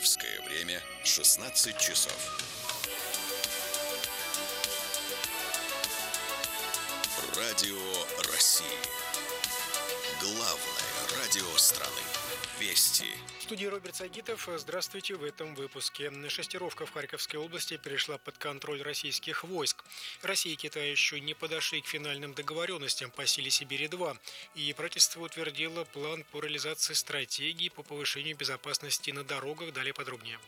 Харьковское время 16 часов. Радио России. Главное радио страны. Вести. В студии Роберт Сагитов. Здравствуйте. В этом выпуске. Шестировка в Харьковской области перешла под контроль российских войск. Россия и Китай еще не подошли к финальным договоренностям по силе Сибири-2. И правительство утвердило план по реализации стратегии по повышению безопасности на дорогах. Далее подробнее.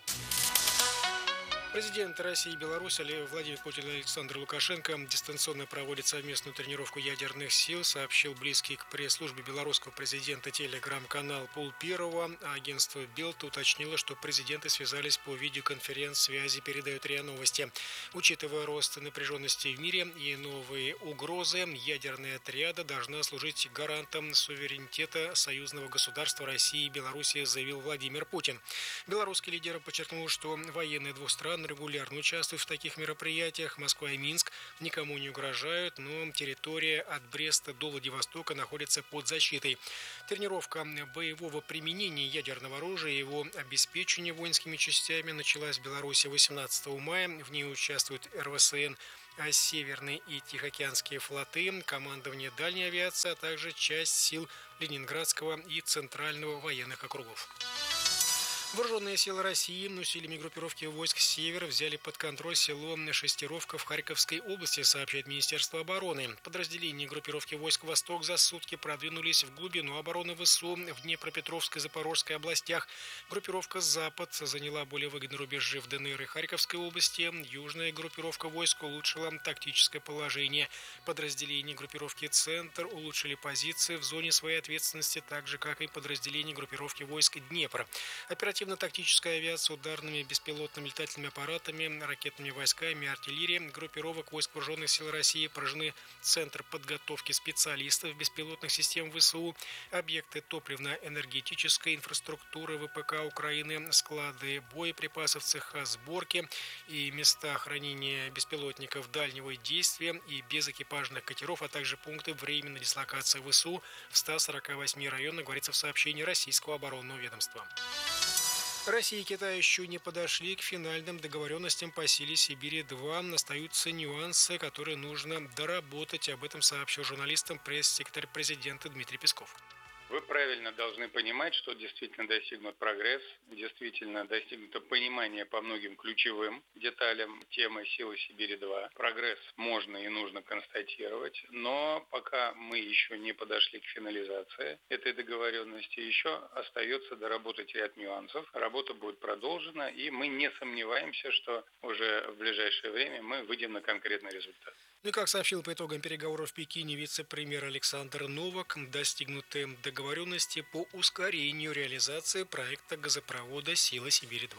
Президенты России и Беларуси Владимир Путин и Александр Лукашенко дистанционно проводят совместную тренировку ядерных сил, сообщил близкий к пресс-службе белорусского президента телеграм-канал Пол-Первого. Агентство Билд уточнило, что президенты связались по видеоконференц-связи, передает РИА Новости. Учитывая рост напряженности в мире и новые угрозы, ядерная триада должна служить гарантом суверенитета союзного государства России и Беларуси, заявил Владимир Путин. Белорусский лидер подчеркнул, что военные двух стран регулярно участвуют в таких мероприятиях. Москва и Минск никому не угрожают, но территория от Бреста до Владивостока находится под защитой. Тренировка боевого применения ядерного оружия и его обеспечения воинскими частями началась в Беларуси 18 мая. В ней участвуют РВСН, Северные и Тихоокеанские флоты, командование дальней авиации, а также часть сил Ленинградского и Центрального военных округов. Вооруженные силы России усилиями группировки войск «Север» взяли под контроль село Шестировка в Харьковской области, сообщает Министерство обороны. Подразделения группировки войск «Восток» за сутки продвинулись в глубину обороны ВСУ в Днепропетровской и Запорожской областях. Группировка «Запад» заняла более выгодные рубежи в ДНР и Харьковской области. Южная группировка войск улучшила тактическое положение. Подразделения группировки «Центр» улучшили позиции в зоне своей ответственности, так же, как и подразделения группировки войск «Днепр». Оперативно-тактическая авиация, ударными беспилотными летательными аппаратами, ракетными войсками, артиллерией группировок войск вооруженных сил России поражены Центр подготовки специалистов беспилотных систем ВСУ, объекты топливно-энергетической инфраструктуры ВПК Украины, склады боеприпасов, цеха сборки и места хранения беспилотников дальнего действия и безэкипажных катеров, а также пункты временной дислокации ВСУ в 148 районах, говорится в сообщении российского оборонного ведомства. Россия и Китай еще не подошли к финальным договоренностям по силе Сибири-2. Остаются нюансы, которые нужно доработать. Об этом сообщил журналистам пресс-секретарь президента Дмитрий Песков. Вы правильно должны понимать, что действительно достигнут прогресс, действительно достигнуто понимание по многим ключевым деталям темы силы Сибири-2. Прогресс можно и нужно констатировать, но пока мы еще не подошли к финализации этой договоренности, еще остается доработать ряд нюансов. Работа будет продолжена, и мы не сомневаемся, что уже в ближайшее время мы выйдем на конкретный результат. Ну и как сообщил по итогам переговоров в Пекине вице-премьер Александр Новак, достигнуты договоренности по ускорению реализации проекта газопровода «Сила Сибири-2».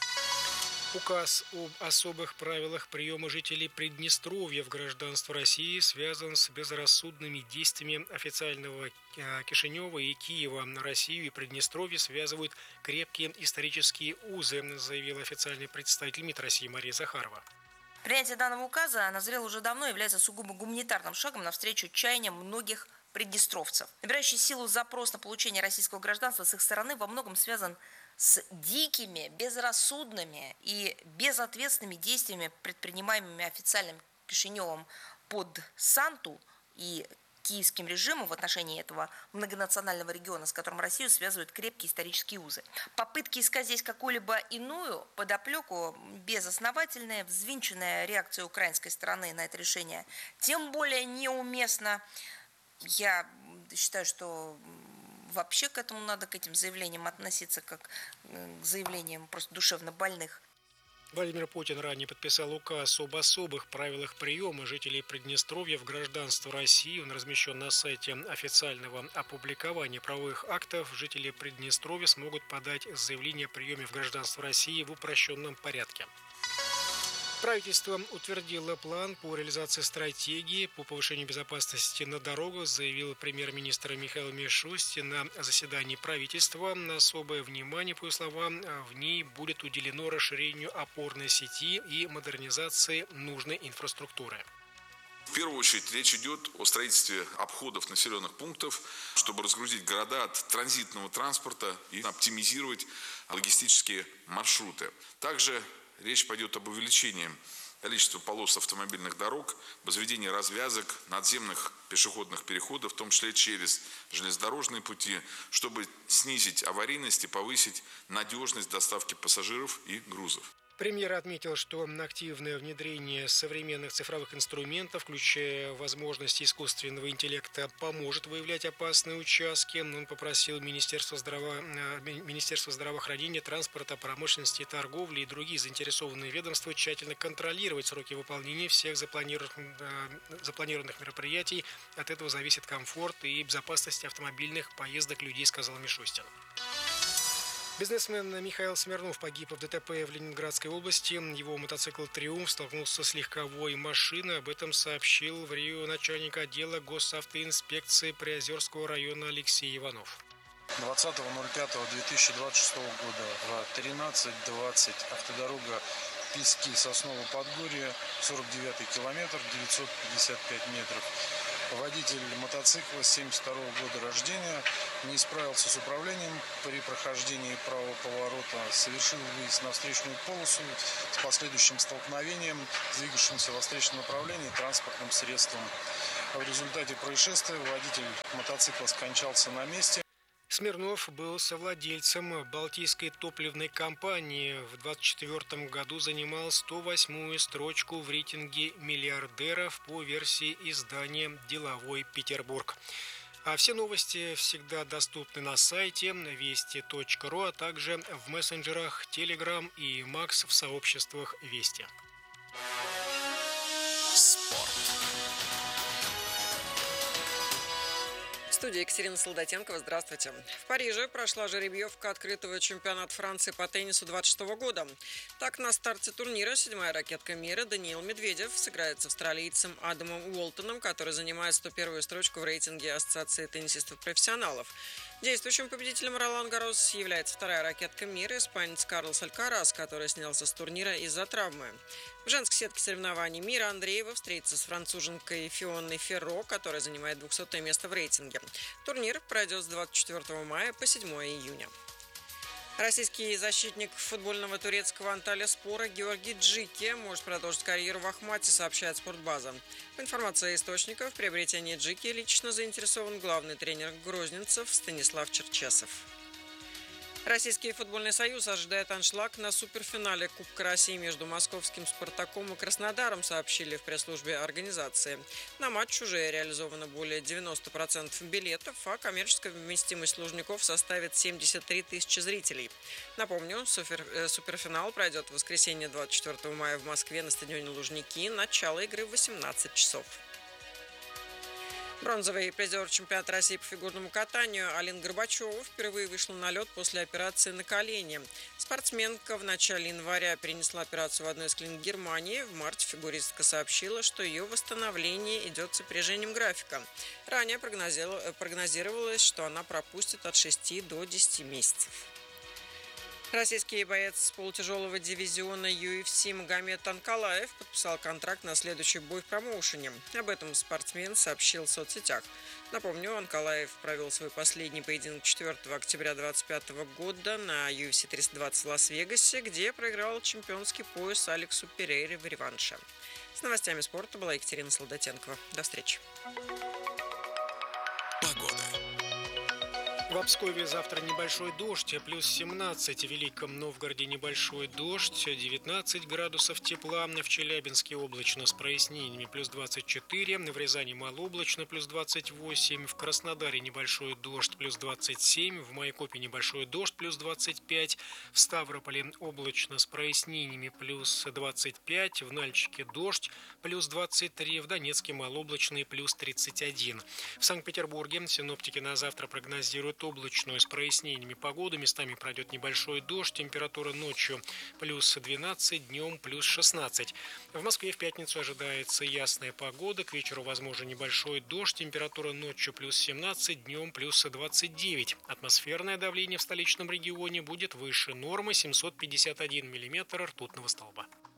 Указ об особых правилах приема жителей Приднестровья в гражданство России связан с безрассудными действиями официального Кишинева и Киева. Россию и Приднестровье связывают крепкие исторические узы, заявил официальный представитель МИД России Мария Захарова. Принятие данного указа назрело уже давно и является сугубо гуманитарным шагом навстречу чаяниям многих приднестровцев. Набирающий силу запрос на получение российского гражданства с их стороны во многом связан с дикими, безрассудными и безответственными действиями, предпринимаемыми официальным Кишиневым под Санту и киевским режимом в отношении этого многонационального региона, с которым Россию связывают крепкие исторические узы. Попытки искать здесь какую-либо иную подоплеку, безосновательная, взвинченная реакция украинской стороны на это решение, тем более неуместна. Я считаю, что вообще к этим заявлениям относиться как к заявлениям просто душевно больных. Владимир Путин ранее подписал указ об особых правилах приема жителей Приднестровья в гражданство России. Он размещен на сайте официального опубликования правовых актов. Жители Приднестровья смогут подать заявление о приеме в гражданство России в упрощенном порядке. Правительство утвердило план по реализации стратегии по повышению безопасности на дорогах, заявил премьер-министр Михаил Мишустин на заседании правительства. Особое внимание, по его словам, в ней будет уделено расширению опорной сети и модернизации нужной инфраструктуры. В первую очередь речь идет о строительстве обходов населенных пунктов, чтобы разгрузить города от транзитного транспорта и оптимизировать логистические маршруты. Также речь пойдет об увеличении количества полос автомобильных дорог, возведении развязок, надземных пешеходных переходов, в том числе через железнодорожные пути, чтобы снизить аварийность и повысить надежность доставки пассажиров и грузов. Премьер отметил, что активное внедрение современных цифровых инструментов, включая возможности искусственного интеллекта, поможет выявлять опасные участки. Он попросил Министерство здравоохранения, транспорта, промышленности и торговли и другие заинтересованные ведомства тщательно контролировать сроки выполнения всех запланированных мероприятий. От этого зависит комфорт и безопасность автомобильных поездок людей, сказал Мишустин. Бизнесмен Михаил Смирнов погиб в ДТП в Ленинградской области. Его мотоцикл «Триумф» столкнулся с легковой машиной. Об этом сообщил в РИО начальник отдела госавтоинспекции Приозерского района Алексей Иванов. 20.05.2026 года в 13:20 автодорога Пески-Сосново-Подгорье, 49-й километр, 955 метров. Водитель мотоцикла 72 года рождения не справился с управлением при прохождении правого поворота, совершил выезд на встречную полосу с последующим столкновением, двигавшимся во встречном направлении транспортным средством. В результате происшествия водитель мотоцикла скончался на месте. Смирнов был совладельцем Балтийской топливной компании. В 2024 году занимал 108-ю строчку в рейтинге миллиардеров по версии издания «Деловой Петербург». А все новости всегда доступны на сайте вести.ру, а также в мессенджерах Telegram и Макс в сообществах Вести. Спорт. В студии Екатерина Солдатенкова. Здравствуйте. В Париже прошла жеребьевка открытого чемпионата Франции по теннису 2026 года. Так, на старте турнира 7-я ракетка мира Даниил Медведев сыграет с австралийцем Адамом Уолтоном, который занимает 101-ю строчку в рейтинге Ассоциации теннисистов-профессионалов. Действующим победителем Ролан Гаррос является 2-я ракетка мира, испанец Карлос Алькарас, который снялся с турнира из-за травмы. В женской сетке соревнований мира Андреева встретится с француженкой Фионой Ферро, которая занимает 200-е место в рейтинге. Турнир пройдет с 24 мая по 7 июня. Российский защитник футбольного турецкого Анталyaспора Георгий Джики может продолжить карьеру в Ахмате, сообщает Спортбаза. По информации источников, в приобретении Джики лично заинтересован главный тренер грозненцев Станислав Черчесов. Российский футбольный союз ожидает аншлаг на суперфинале Кубка России между московским «Спартаком» и Краснодаром, сообщили в пресс-службе организации. На матч уже реализовано более 90% билетов, а коммерческая вместимость Лужников составит 73 тысячи зрителей. Напомню, суперфинал пройдет в воскресенье 24 мая в Москве на стадионе Лужники. Начало игры в 18 часов. Бронзовый призер чемпионата России по фигурному катанию Алина Горбачева впервые вышла на лед после операции на колени. Спортсменка в начале января перенесла операцию в одной из клиник Германии. В марте фигуристка сообщила, что ее восстановление идет с опережением графика. Ранее прогнозировалось, что она пропустит от 6 до 10 месяцев. Российский боец полутяжелого дивизиона UFC Магомед Анкалаев подписал контракт на следующий бой в промоушене. Об этом спортсмен сообщил в соцсетях. Напомню, Анкалаев провел свой последний поединок 4 октября 2025 года на UFC 320 в Лас-Вегасе, где проиграл чемпионский пояс Алексу Перейре в реванше. С новостями спорта была Екатерина Солдатенкова. До встречи. Погода. В Обскове завтра небольшой дождь, плюс 17. В Великом Новгороде небольшой дождь, 19 градусов тепла. В Челябинске облачно с прояснениями, плюс 24. В Рязани малооблачно, плюс 28. В Краснодаре небольшой дождь, плюс 27. В Майкопе небольшой дождь, плюс 25. В Ставрополе облачно с прояснениями, плюс 25. В Нальчике дождь, плюс 23. В Донецке малооблачный, плюс 31. В Санкт-Петербурге синоптики на завтра прогнозируют облачную с прояснениями погоду. Местами пройдет небольшой дождь. Температура ночью плюс 12, днем плюс 16. В Москве в пятницу ожидается ясная погода. К вечеру возможен небольшой дождь. Температура ночью плюс 17, днем плюс 29. Атмосферное давление в столичном регионе будет выше нормы 751 миллиметр ртутного столба.